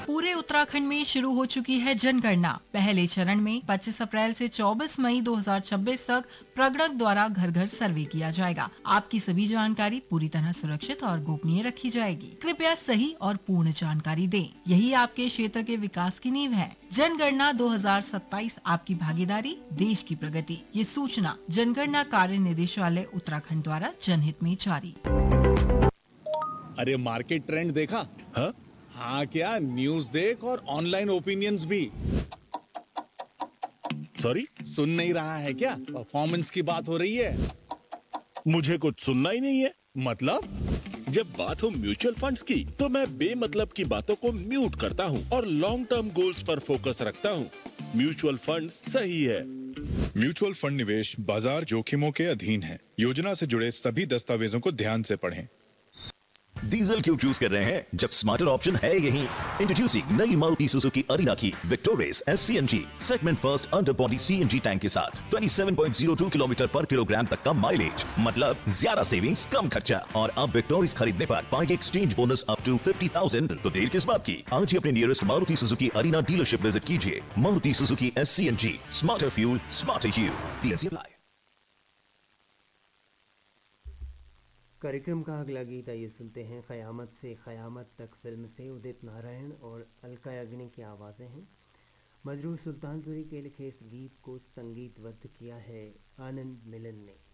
पूरे उत्तराखंड में शुरू हो चुकी है जनगणना। पहले चरण में 25 अप्रैल से 24 मई 2026 तक प्रगणक द्वारा घर घर सर्वे किया जाएगा। आपकी सभी जानकारी पूरी तरह सुरक्षित और गोपनीय रखी जाएगी। कृपया सही और पूर्ण जानकारी दें। यही आपके क्षेत्र के विकास की नींव है। जनगणना 2027 आपकी भागीदारी, देश की प्रगति। ये सूचना जनगणना कार्य निदेशालय उत्तराखंड द्वारा जनहित में जारी। अरे मार्केट ट्रेंड देखा? हाँ? हाँ क्या, न्यूज देख और ऑनलाइन ओपिनियंस भी। सॉरी, सुन नहीं रहा है क्या? परफॉर्मेंस की बात हो रही है। मुझे कुछ सुनना ही नहीं है। मतलब? जब बात हो म्यूचुअल फंड्स की तो मैं बेमतलब की बातों को म्यूट करता हूँ और लॉन्ग टर्म गोल्स पर फोकस रखता हूँ। म्यूचुअल फंड्स सही है। म्यूचुअल फंड निवेश बाजार जोखिमों के अधीन है। योजना से जुड़े सभी दस्तावेजों को ध्यान से पढ़ें। डीजल क्यों चूज कर रहे हैं जब स्मार्टर ऑप्शन है यही। इंट्रोड्यूसिंग नई मारुति सुजुकी अरीना की विक्टोरेस एस-CNG segment first under body CNG tank के साथ 27.02 किलोमीटर पर किलोग्राम तक का माइलेज, मतलब ज्यादा सेविंग्स कम खर्चा। और अब विक्टोरेस खरीदने पर पाएंगे एक्सचेंज बोनस अप टू 50,000। तो देर किस बात की, आज ही अपने nearest Maruti Suzuki arena dealership visit कीजिए। Maruti Suzuki एस-CNG, smarter fuel, smarter you. TNC apply. कार्यक्रम का अगला गीत आइए सुनते हैं। क़यामत से क़यामत तक फिल्म से उदित नारायण और अलका याग्निक की आवाज़ें हैं। मजरूह सुल्तानपुरी के लिखे इस गीत को संगीतबद्ध किया है आनंद मिलन ने।